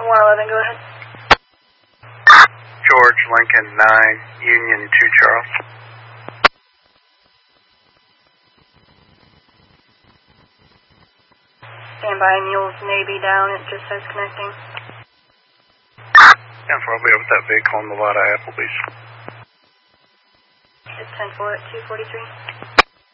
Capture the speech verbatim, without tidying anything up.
one eleven, go ahead. George Lincoln nine, Union two Charles. Stand by, Mules Navy down, it just says connecting. Yeah, probably over that vehicle on the lot of Applebee's. It's ten four at two forty-three.